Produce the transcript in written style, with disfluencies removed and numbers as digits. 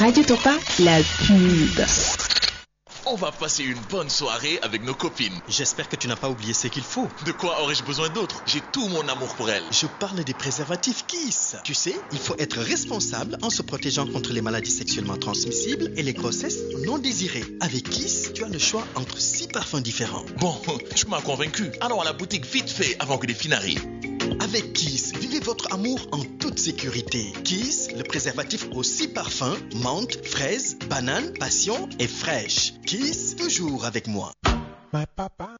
Radio Topa, la pub. On va passer une bonne soirée avec nos copines. J'espère que tu n'as pas oublié ce qu'il faut. De quoi aurais-je besoin d'autre? J'ai tout mon amour pour elles. Je parle des préservatifs Kiss. Tu sais, il faut être responsable en se protégeant contre les maladies sexuellement transmissibles et les grossesses non désirées. Avec Kiss, tu as le choix entre 6 parfums différents. Bon, tu m'as convaincu. Allons à la boutique vite fait avant que les filles n'arrivent. Avec Kiss, vivez votre amour en toute sécurité. Kiss, le préservatif aux 6 parfums, menthe, fraise, banane, passion et fraîche. Kiss, toujours avec moi. My papa